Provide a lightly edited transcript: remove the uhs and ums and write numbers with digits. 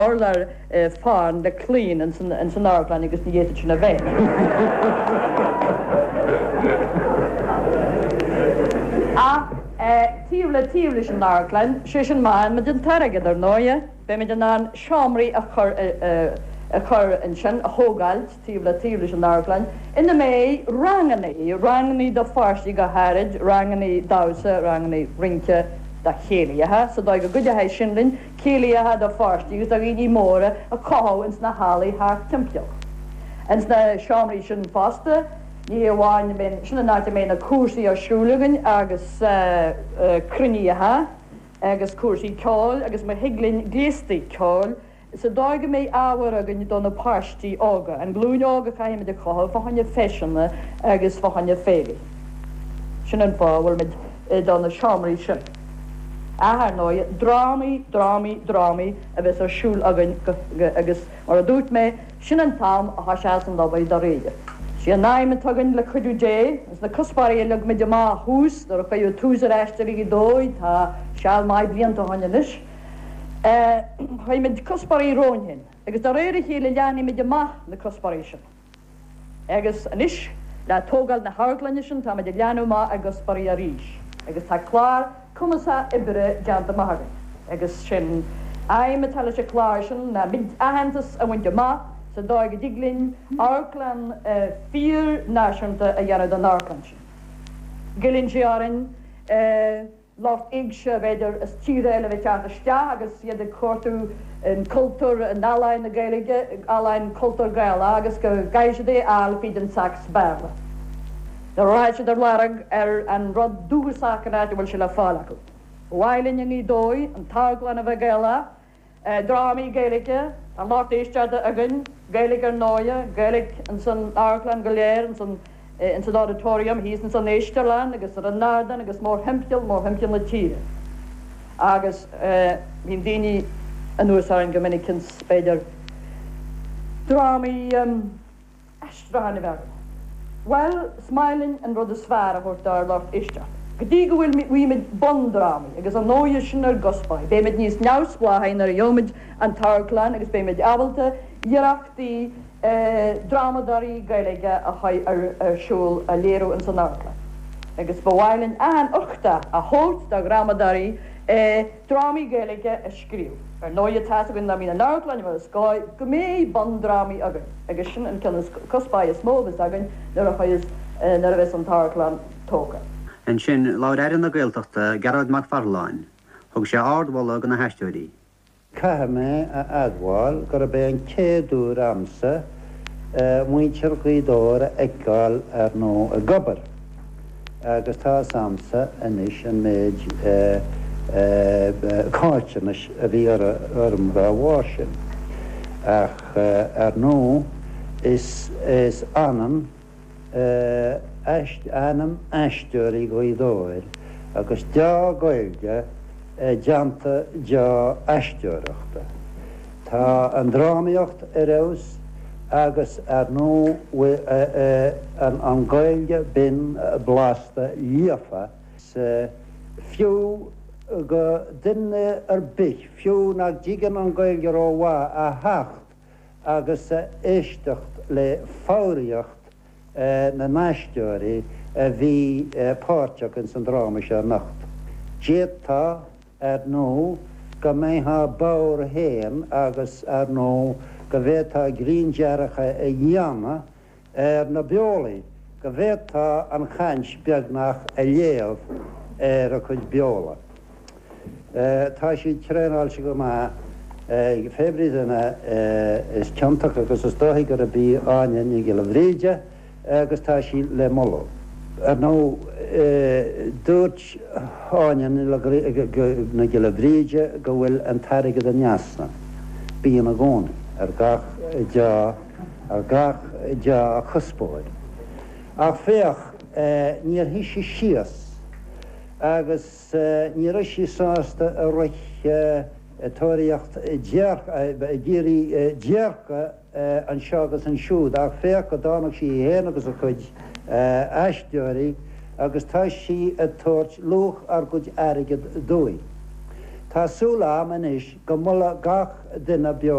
Orlar fan de clean en san Arglan agus na dhéite na bheith. Tíle an Arglan, sé an main me den targad ar nóia, be me den an seomraí a chur an sin a hógailt tíle an Arglan. Ina mé ranganí do farsaí go harid, ranganí dása, ranganí rinke da chéliathe, so dá go guide sinlinn, chéliathe do farsaí, gus a ghí móra a cáh ins na hálaí haar timpteach. Ins na seomraí sin fásta, ní bháin sinna náte mé na cuasaí ar siúlagan agus cruníathe, agus cuasaí cáil, agus mar higlinn gléastaí cáil, so dáige mé áhar agan donna páistí ága, an glún ága chaime de cáil fáhanne feisianna agus fáhanne féli. Sin an fáhfuil mid donna seomraí sin. Ahar nóia, drámaí a bheits ar siúl agan agus mar a dút mé sin an tam a haseas an dobaí do réide. Si a naim tugann le chuidú dé, is na cuspáí le mid má hús, ar a chuú túsar eisteir i dóid, tá seall mai blianta hanenis. Chai mid cuspáí rónhin, agus ar réire chéile leanní mid má na cuspáí sin. Agus anis, le tógal na Harglanne sin, tá mid leanú má a cuspáí a ríis. Agus tá clár cumasa ibre deanta mahagan. Agus sin aim tal se clár sin na mid ahantas a bhainte má, sa dáige diglinn Arglan fír náisiúnta a dhéanamh don Arglan sin. Gilinn siaran lácht igse beidir is tíre eile bheith teachta agus iad a cuatú an cultúr an álainn na Gaeilge, álainn cultúr Gaeilge agus go gaiisidé áil fíd an sax bearla. The ráid ar larag an rud dúgasach an bhfuil se le fálacu. Bhailinn ní dói an táglan a bheith Gaeilge, drámaí Gaeilge, an lácht éisteada agan, Gaeilge ar nóia, Gaeilge an san Arglan go léir, in san auditorium, hís in san Éistearlan, agus ar an nádan, agus mór hemptiil le tíre. Agus hín daoine an úsáin go minicins beidir drámaí eistrahan a bheith. Well, smiling an rud a sfar a bhort ar lácht éisteart. Gdí go bhfuil mí mid bondrámaí, agus an nóia sin ar gospáid. Bé mid níos neamhspláthain ar dheomid an Targlan, agus bé mid abalta iarachtaí drámadarí Gaeilge a chaid ar siúl a léirú an san Arglan. Agus bhhailinn an uchta a hót da drámadarí drámaí Gaeilge a scríú. Ar nóia tásagann na mína Arglan, bhfuil scáid go mé bondrámaí agan. Agus sin an ceannas cospáid is mógus agan nar a chuid nar a bheits an Targlan tóga. An sin láir na Gaeltachta Gerard MacFarlane, thug sé ardmhla gan na heisteoirí. Caithe mé a adháil gur a bé an céadú ramsa muintear gaidóra eáil ar nó a gobar. Agus tá samsa inis an méid cáiteanais a bhí arm bheith bhásin. Ach ar nó is anam anam eisteoirí gaidóir, agus deá Gaeilge deanta deá eisteoireachta. Tá an drámaíocht arás agus ar nó an Gaeilge bin blasta líofa fiú go duine ar bich, fiú nach dígan an Gaeilge róhá a hacht agus éisteacht le fáíocht na neisteoirí a bhí páirteach in san dráma se nacht. Détá ar nó go métha báir héan agus ar nó go bhétá gríndearacha a dhéana ar na beolaí, go bhétá an chaint beagnach a léamh ar a chuid beola. Tá sí tréáil se go má fébríanna is ceantaach agus is dóthaí gur a bí áine i le bhríide agus tá sí le molló. Ar nó dúirt háinean na le bhríide go bhfuil an tairigad a neasna, bíon a gcónaí ar gach deá a chuspóid. Ach féach níor hí sí sios agus ní raibh sí sásta a roiith tóiríocht géirí dearcha an seo agus an siúd, ach féach go dánach sí héana agus a chuid eisteoirí agus tá sí a tóirt luch ar go airigid dói. Tá súla am is go mula gach duine beo